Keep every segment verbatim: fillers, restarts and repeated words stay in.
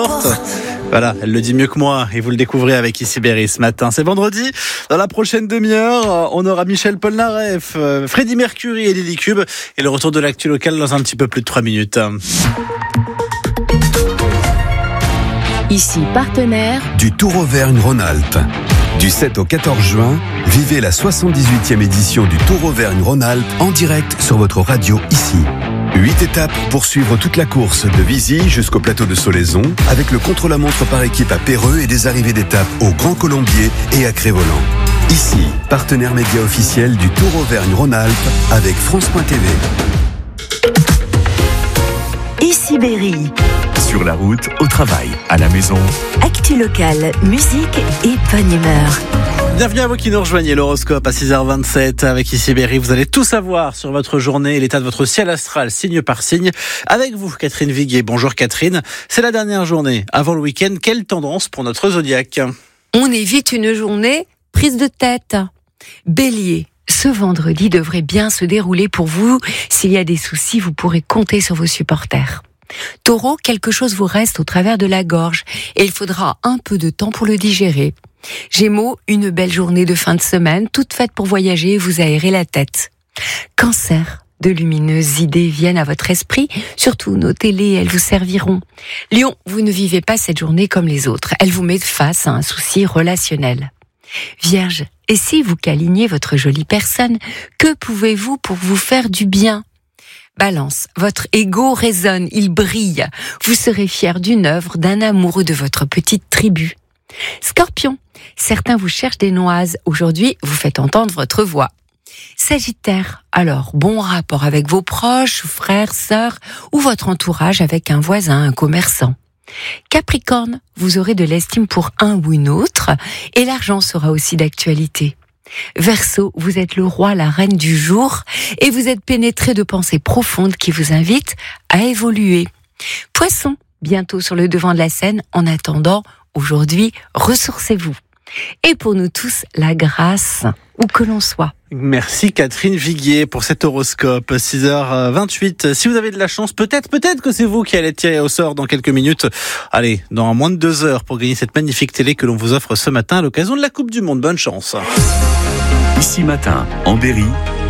Voilà, elle le dit mieux que moi et vous le découvrez avec Ici Berry ce matin. C'est vendredi. Dans la prochaine demi-heure, on aura Michel Polnareff, Freddie Mercury et Lily Cube et le retour de l'actu locale dans un petit peu plus de trois minutes. Ici partenaire du Tour Auvergne-Rhône-Alpes. Du sept au quatorze juin, vivez la soixante-dix-huitième édition du Tour Auvergne-Rhône-Alpes en direct sur votre radio ici. Huit étapes pour suivre toute la course de Vizy jusqu'au plateau de Solaison avec le contre-la-montre par équipe à Péreux et des arrivées d'étapes au Grand Colombier et à Crévolant. Ici, partenaire média officiel du Tour Auvergne-Rhône-Alpes avec France point T V. Ici Berry. Sur la route, au travail, à la maison. Actu locale, musique et bonne humeur. Bienvenue à vous qui nous rejoignez, l'horoscope à six heures vingt-sept avec Ici Berry. Vous allez tout savoir sur votre journée et l'état de votre ciel astral, signe par signe. Avec vous, Catherine Viguier. Bonjour Catherine. C'est la dernière journée avant le week-end. Quelle tendance pour notre zodiaque ? On évite une journée prise de tête. Bélier. Ce vendredi devrait bien se dérouler pour vous. S'il y a des soucis, vous pourrez compter sur vos supporters. Taureau, quelque chose vous reste au travers de la gorge et il faudra un peu de temps pour le digérer. Gémeaux, une belle journée de fin de semaine, toute faite pour voyager et vous aérer la tête. Cancer, de lumineuses idées viennent à votre esprit, surtout notez-les, elles vous serviront. Lion, vous ne vivez pas cette journée comme les autres, elle vous met face à un souci relationnel. Vierge, et si vous câliniez votre jolie personne, que pouvez-vous pour vous faire du bien ? Balance, votre ego résonne, il brille. Vous serez fier d'une œuvre, d'un amoureux de votre petite tribu. Scorpion, certains vous cherchent des noises. Aujourd'hui, vous faites entendre votre voix. Sagittaire, alors bon rapport avec vos proches, frères, sœurs ou votre entourage avec un voisin, un commerçant. Capricorne, vous aurez de l'estime pour un ou une autre et l'argent sera aussi d'actualité. Verseau, vous êtes le roi, la reine du jour et vous êtes pénétré de pensées profondes qui vous invitent à évoluer. Poisson, bientôt sur le devant de la scène, en attendant, aujourd'hui, ressourcez-vous. Et pour nous tous, la grâce, où que l'on soit. Merci Catherine Viguier pour cet horoscope. six heures vingt-huit. Si vous avez de la chance, peut-être, peut-être que c'est vous qui allez tirer au sort dans quelques minutes. Allez, dans moins de deux heures pour gagner cette magnifique télé que l'on vous offre ce matin à l'occasion de la Coupe du Monde. Bonne chance. Ici matin, en Berry,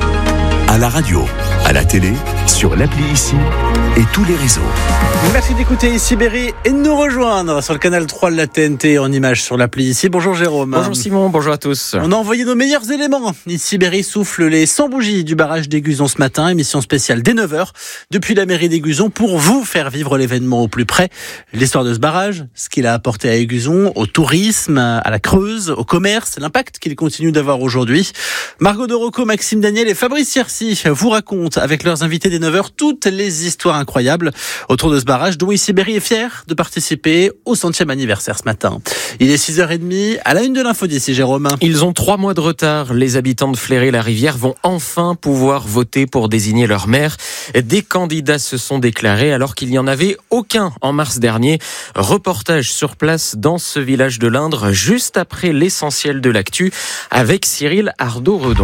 à la radio, à la télé, sur l'appli Ici et tous les réseaux. Merci d'écouter Ici Berry et de nous rejoindre sur le canal trois de la T N T en images sur l'appli Ici. Bonjour Jérôme. Bonjour Simon, bonjour à tous. On a envoyé nos meilleurs éléments. Ici Berry souffle les cent bougies du barrage d'Aiguzon ce matin, émission spéciale dès neuf heures depuis la mairie d'Aiguzon pour vous faire vivre l'événement au plus près. L'histoire de ce barrage, ce qu'il a apporté à Aiguzon, au tourisme, à la Creuse, au commerce, l'impact qu'il continue d'avoir aujourd'hui. Margot de Rocco, Maxime Daniel et Fabrice Yersi vous racontent avec leurs invités dès neuf heures toutes les histoires incroyables autour de ce barrage dont Ici Berry est fier de participer au centième anniversaire ce matin. Il est six heures trente à la une de l'info d'ici, Jérôme. Ils ont trois mois de retard. Les habitants de Fleury-la-Rivière vont enfin pouvoir voter pour désigner leur maire. Des candidats se sont déclarés alors qu'il n'y en avait aucun en mars dernier. Reportage sur place dans ce village de l'Indre juste après l'essentiel de l'actu avec Cyril Ardo-Redon.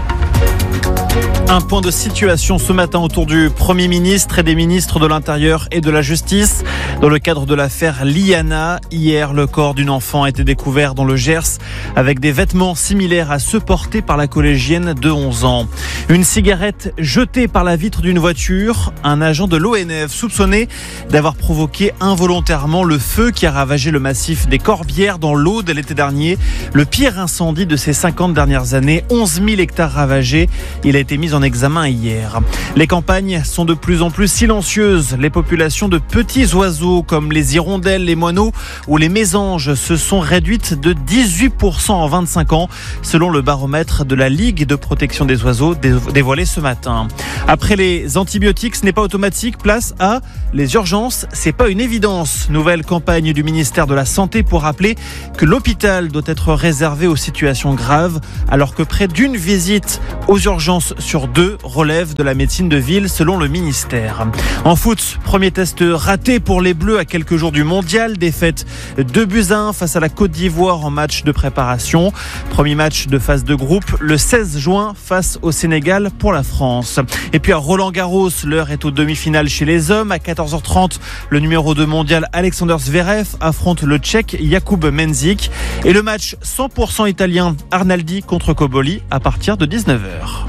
Un point de situation ce matin autour du Premier ministre et des ministres de l'Intérieur et de la Justice. Dans le cadre de l'affaire Liana, hier, le corps d'une enfant a été découvert dans le Gers avec des vêtements similaires à ceux portés par la collégienne de onze ans. Une cigarette jetée par la vitre d'une voiture. Un agent de l'O N F soupçonné d'avoir provoqué involontairement le feu qui a ravagé le massif des Corbières dans l'Aude l'été dernier. Le pire incendie de ces cinquante dernières années. onze mille hectares ravagés. Il a été mis en examen hier. Les campagnes sont de plus en plus silencieuses. Les populations de petits oiseaux comme les hirondelles, les moineaux ou les mésanges se sont réduites de dix-huit pour cent en vingt-cinq ans, selon le baromètre de la Ligue de protection des oiseaux dévoilé ce matin. Après les antibiotiques, ce n'est pas automatique. Place à les urgences, c'est pas une évidence. Nouvelle campagne du ministère de la Santé pour rappeler que l'hôpital doit être réservé aux situations graves, alors que près d'une visite aux urgences urgence sur deux relève de la médecine de ville selon le ministère. En foot, premier test raté pour les Bleus à quelques jours du mondial. Défaite deux buts à un face à la Côte d'Ivoire en match de préparation. Premier match de phase de groupe le seize juin face au Sénégal pour la France. Et puis à Roland-Garros, l'heure est aux demi-finales chez les hommes. À quatorze heures trente, le numéro deux mondial Alexander Zverev affronte le Tchèque Jakub Mensik. Et le match cent pour cent italien Arnaldi contre Koboli à partir de dix-neuf heures.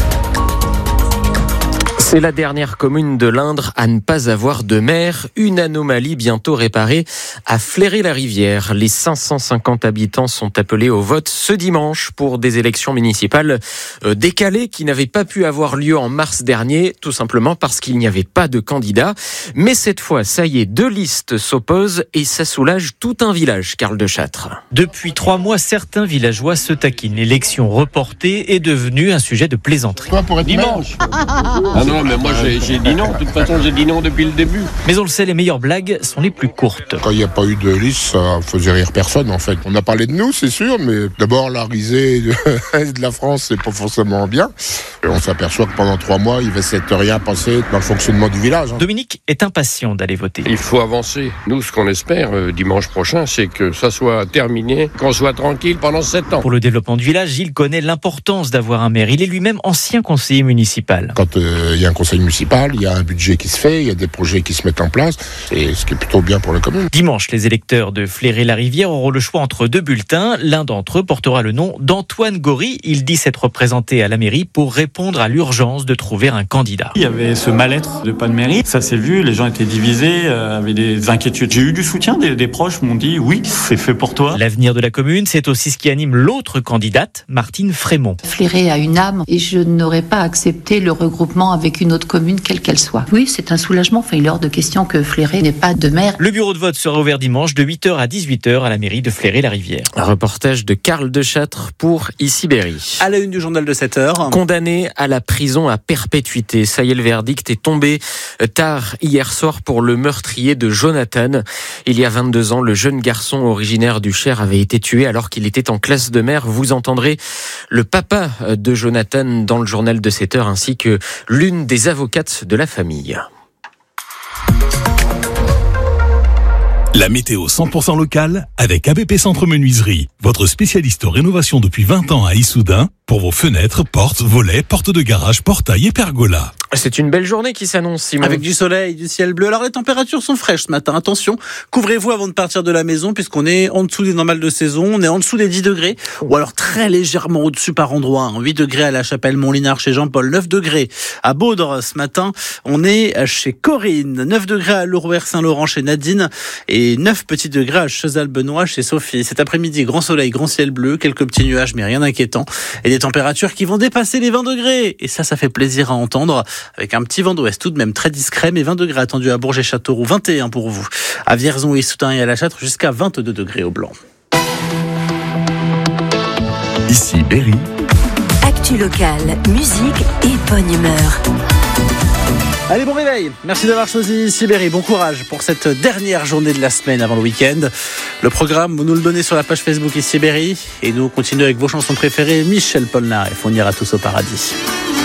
C'est la dernière commune de l'Indre à ne pas avoir de maire. Une anomalie bientôt réparée à Fleury-la-Rivière. Les cinq cent cinquante habitants sont appelés au vote ce dimanche pour des élections municipales décalées qui n'avaient pas pu avoir lieu en mars dernier, tout simplement parce qu'il n'y avait pas de candidat. Mais cette fois, ça y est, deux listes s'opposent et ça soulage tout un village, Karl de Châtre. Depuis trois mois, certains villageois se taquinent. L'élection reportée est devenue un sujet de plaisanterie. Toi pour être dimanche. Ah non, mais moi j'ai, j'ai dit non. De toute façon, j'ai dit non depuis le début. Mais on le sait, les meilleures blagues sont les plus courtes. Quand il n'y a pas eu de liste, ça faisait rire personne en fait. On a parlé de nous, c'est sûr, mais d'abord la risée de la France, c'est pas forcément bien. Et on s'aperçoit que pendant trois mois, il ne va s'être rien passé dans le fonctionnement du village. Dominique est impatient d'aller voter. Il faut avancer. Nous, ce qu'on espère euh, dimanche prochain, c'est que ça soit terminé, qu'on soit tranquille pendant sept ans. Pour le développement du village, Gilles connaît l'importance d'avoir un maire. Il est lui-même ancien conseiller municipal. Quand il euh, y a un conseil municipal, il y a un budget qui se fait, il y a des projets qui se mettent en place, et ce qui est plutôt bien pour la commune. Dimanche, les électeurs de Fleury-la-Rivière auront le choix entre deux bulletins. L'un d'entre eux portera le nom d'Antoine Gory. Il dit s'être présenté à la mairie pour répondre à l'urgence de trouver un candidat. Il y avait ce mal-être de pas de mairie, ça s'est vu, les gens étaient divisés, euh, avaient des inquiétudes. J'ai eu du soutien, des, des proches m'ont dit oui, c'est fait pour toi. L'avenir de la commune, c'est aussi ce qui anime l'autre candidate, Martine Frémont. Fleury a une âme et je n'aurais pas accepté le regroupement avec une autre commune, quelle qu'elle soit. Oui, c'est un soulagement, enfin, il est hors de question que Fleury n'ait pas de maire. Le bureau de vote sera ouvert dimanche de huit heures à dix-huit heures à la mairie de Fleury-la-Rivière. Un reportage de Karl de Châtre pour Ici Berry. À la une du journal de sept heures. Condamné à la prison à perpétuité. Ça y est, le verdict est tombé tard hier soir pour le meurtrier de Jonathan. Il y a vingt-deux ans, le jeune garçon originaire du Cher avait été tué alors qu'il était en classe de mer. Vous entendrez le papa de Jonathan dans le journal de sept heures ainsi que l'une des avocates de la famille. La météo cent pour cent locale avec A B P Centre Menuiserie, votre spécialiste rénovation depuis vingt ans à Issoudun pour vos fenêtres, portes, volets, portes de garage, portails et pergolas. C'est une belle journée qui s'annonce, Simon. Avec du soleil, du ciel bleu. Alors les températures sont fraîches ce matin. Attention, couvrez-vous avant de partir de la maison puisqu'on est en dessous des normales de saison. On est en dessous des dix degrés ou alors très légèrement au-dessus par endroit. huit degrés à la Chapelle-Montlinard chez Jean-Paul, neuf degrés à Baudre ce matin. On est chez Corinne, neuf degrés à Lourouer-Saint-Laurent chez Nadine et neuf petits degrés à Chezal-Benoît chez Sophie. Cet après-midi, grand soleil, grand ciel bleu, quelques petits nuages mais rien d'inquiétant et des températures qui vont dépasser les vingt degrés. Et ça, ça fait plaisir à entendre avec un petit vent d'ouest tout de même très discret, mais vingt degrés attendus à Bourges et Châteauroux, vingt et un pour vous. À Vierzon, Issoudun et à La Châtre, jusqu'à vingt-deux degrés au blanc. Ici Berry. Actu locale, musique et bonne humeur. Allez, bon réveil. Merci d'avoir choisi Ici Berry. Bon courage pour cette dernière journée de la semaine avant le week-end. Le programme, vous nous le donnez sur la page Facebook Ici Berry. Et nous continuons avec vos chansons préférées. Michel Polnareff, on ira tous au paradis.